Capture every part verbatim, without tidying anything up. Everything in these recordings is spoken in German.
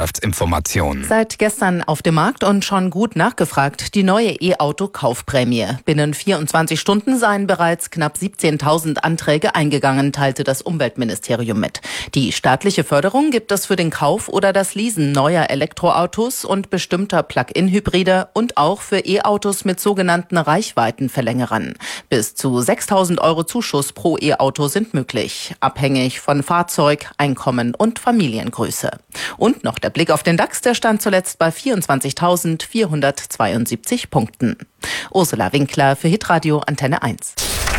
Wirtschaftsinformation. Seit gestern auf dem Markt und schon gut nachgefragt, die neue E-Auto-Kaufprämie. Binnen vierundzwanzig Stunden seien bereits knapp siebzehntausend Anträge eingegangen, teilte das Umweltministerium mit. Die staatliche Förderung gibt es für den Kauf oder das Leasen neuer Elektroautos und bestimmter Plug-in-Hybride und auch für E-Autos mit sogenannten Reichweitenverlängerern. Bis zu sechstausend Euro Zuschuss pro E-Auto sind möglich, abhängig von Fahrzeug, Einkommen und Familiengröße. Und noch der Blick auf den DAX, der stand zuletzt bei vierundzwanzigtausendvierhundertzweiundsiebzig Punkten. Ursula Winkler für Hitradio Antenne eins.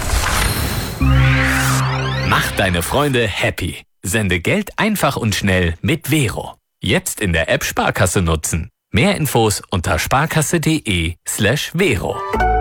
Mach deine Freunde happy. Sende Geld einfach und schnell mit Vero. Jetzt in der App Sparkasse nutzen. Mehr Infos unter sparkasse.de slash Vero.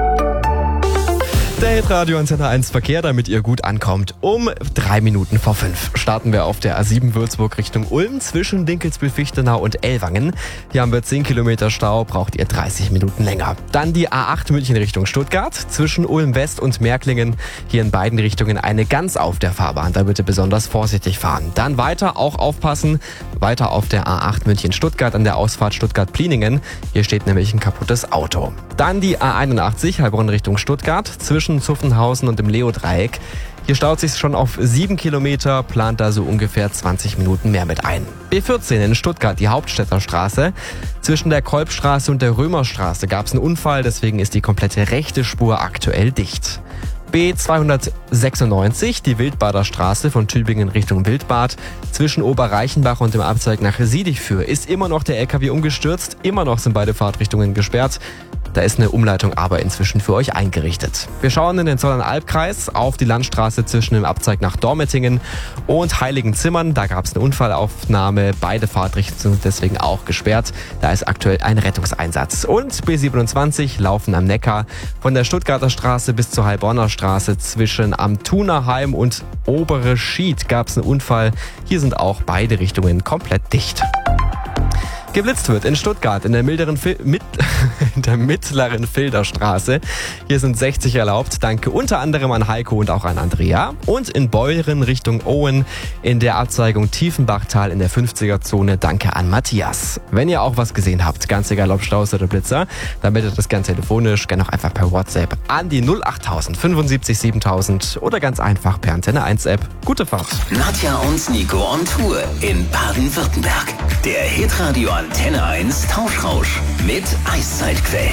Der Hitradio Antenne eins Verkehr, damit ihr gut ankommt. Um drei Minuten vor fünf starten wir auf der A sieben Würzburg Richtung Ulm zwischen Dinkelsbühl-Fichtenau und Ellwangen. Hier haben wir zehn Kilometer Stau, braucht ihr dreißig Minuten länger. Dann die A acht München Richtung Stuttgart zwischen Ulm West und Märklingen. Hier in beiden Richtungen eine Gans auf der Fahrbahn, da bitte besonders vorsichtig fahren. Dann weiter auch aufpassen, weiter auf der A acht München Stuttgart an der Ausfahrt Stuttgart-Pliningen. Hier steht nämlich ein kaputtes Auto. Dann die A einundachtzig Heilbronn Richtung Stuttgart zwischen Zuffenhausen und dem Leo-Dreieck. Hier staut sich schon auf sieben Kilometer, plant da so ungefähr zwanzig Minuten mehr mit ein. B vierzehn in Stuttgart, die Hauptstädter Straße. Zwischen der Kolbstraße und der Römerstraße gab es einen Unfall, deswegen ist die komplette rechte Spur aktuell dicht. B zweihundertsechsundneunzig, die Wildbader Straße von Tübingen Richtung Wildbad. Zwischen Oberreichenbach und dem Abzweig nach Siedichführ ist immer noch der L K W umgestürzt. Immer noch sind beide Fahrtrichtungen gesperrt. Da ist eine Umleitung aber inzwischen für euch eingerichtet. Wir schauen in den Zollernalbkreis auf die Landstraße zwischen dem Abzweig nach Dormettingen und Heiligenzimmern. Da gab es eine Unfallaufnahme. Beide Fahrtrichtungen sind deswegen auch gesperrt. Da ist aktuell ein Rettungseinsatz. Und B siebenundzwanzig laufen am Neckar von der Stuttgarter Straße bis zur Heilbronner Straße zwischen am Thunerheim und Obere Schied gab es einen Unfall. Hier sind auch beide Richtungen komplett dicht. Geblitzt wird in Stuttgart in der, milderen Fil- mit- in der mittleren Filderstraße. Hier sind sechzig erlaubt. Danke unter anderem an Heiko und auch an Andrea. Und in Beuren Richtung Owen in der Abzweigung Tiefenbachtal in der fünfziger-Zone. Danke an Matthias. Wenn ihr auch was gesehen habt, ganz egal ob Staus oder Blitzer, dann meldet das gerne telefonisch, gerne auch einfach per WhatsApp an die null achttausend fünfundsiebzig siebentausend oder ganz einfach per Antenne eins App. Gute Fahrt. Nadja und Nico on Tour in Baden-Württemberg. Der Hitradio Antenne eins Tauschrausch mit Eiszeitquell.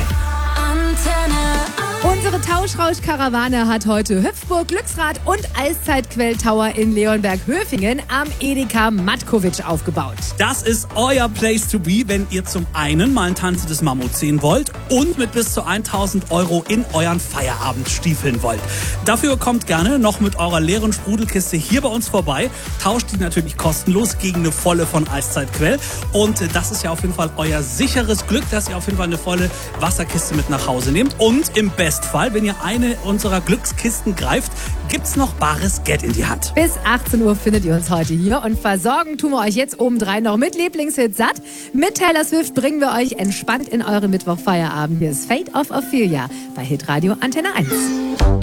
Antenne. Unsere Tauschrausch-Karawane hat heute Hüpfburg, Glücksrad und Eiszeitquell Tower in Leonberg-Höfingen am Edeka Matkovic aufgebaut. Das ist euer Place to be, wenn ihr zum einen mal ein Tanze des Mammuts sehen wollt und mit bis zu tausend Euro in euren Feierabend stiefeln wollt. Dafür kommt gerne noch mit eurer leeren Sprudelkiste hier bei uns vorbei. Tauscht die natürlich kostenlos gegen eine volle von Eiszeitquell. Und das ist ja auf jeden Fall euer sicheres Glück, dass ihr auf jeden Fall eine volle Wasserkiste mit nach Hause nehmt. Und im besten Fall, wenn ihr eine unserer Glückskisten greift, gibt's noch bares Geld in die Hand. Bis achtzehn Uhr findet ihr uns heute hier und versorgen tun wir euch jetzt obendrein noch mit Lieblingshit satt. Mit Taylor Swift bringen wir euch entspannt in eure Mittwochfeierabend. Hier ist Fate of Ophelia bei Hitradio Antenne eins.